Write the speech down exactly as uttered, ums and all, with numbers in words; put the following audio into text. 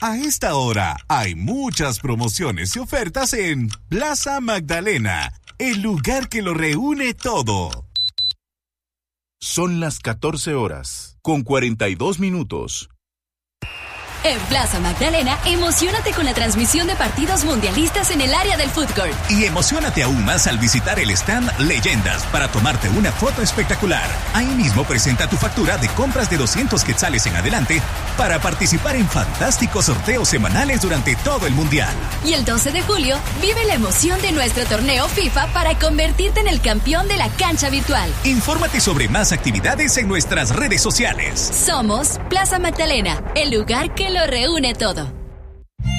A esta hora hay muchas promociones y ofertas en Plaza Magdalena, el lugar que lo reúne todo. Son las catorce horas, con cuarenta y dos minutos. En Plaza Magdalena, emociónate con la transmisión de partidos mundialistas en el área del food court. Y emociónate aún más al visitar el stand Leyendas para tomarte una foto espectacular. Ahí mismo presenta tu factura de compras de doscientos quetzales en adelante para participar en fantásticos sorteos semanales durante todo el mundial. Y el doce de julio, vive la emoción de nuestro torneo FIFA para convertirte en el campeón de la cancha virtual. Infórmate sobre más actividades en nuestras redes sociales. Somos Plaza Magdalena, el lugar que lo reúne todo.